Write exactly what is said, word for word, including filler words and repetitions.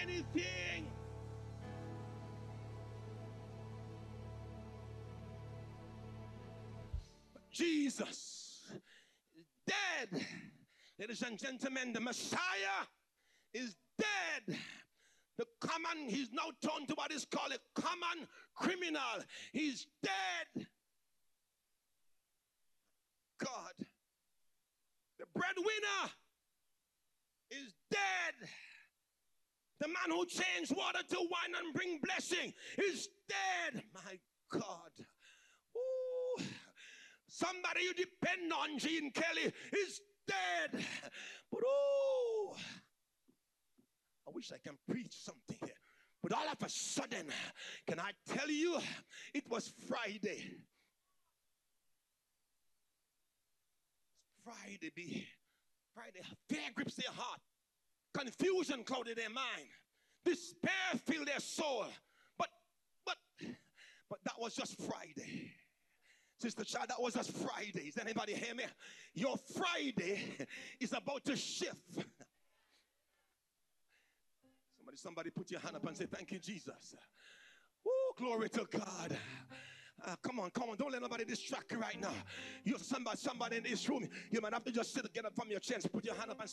anything. Jesus is dead. Ladies and gentlemen, the Messiah is dead. The common, he's now turned to what is called a common criminal. He's dead. God, the breadwinner is dead. The man who changed water to wine and bring blessing is dead. My God. Ooh. Somebody you depend on, Gene Kelly, is dead. But oh, I wish I can preach something here. But all of a sudden, can I tell you, it was Friday. Friday be Friday. Fear grips their heart. Confusion clouded their mind. Despair filled their soul. But, but, but that was just Friday. Sister Child, that was just Friday. Does anybody hear me? Your Friday is about to shift. Somebody, somebody put your hand up and say, thank you, Jesus. Oh, glory to God. Uh, come on, come on. Don't let nobody distract you right now. You're somebody, somebody in this room. You might have to just sit, get up from your chair, put your hand up and say,